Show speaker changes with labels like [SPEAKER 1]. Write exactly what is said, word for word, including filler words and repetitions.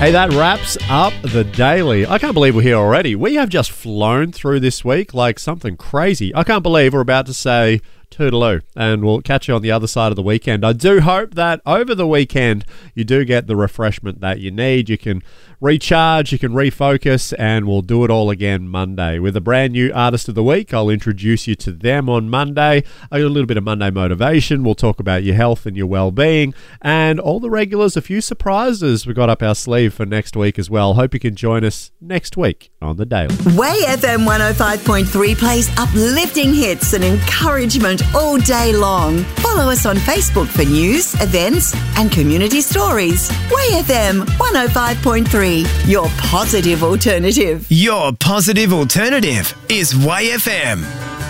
[SPEAKER 1] Hey, that wraps up the daily. I can't believe we're here already. We have just flown through this week like something crazy. I can't believe we're about to say toodaloo, and we'll catch you on the other side of the weekend. I do hope that over the weekend you do get the refreshment that you need. You can recharge, you can refocus, and we'll do it all again Monday with a brand new Artist of the Week. I'll introduce you to them on Monday. I got a little bit of Monday motivation. We'll talk about your health and your well-being, and all the regulars, a few surprises we got up our sleeve for next week as well. Hope you can join us next week on The Daily.
[SPEAKER 2] Way F M one oh five point three plays uplifting hits and encouragement all day long. Follow us on Facebook for news, events, and community stories. Way F M one oh five point three, your positive alternative.
[SPEAKER 3] Your positive alternative is Way F M.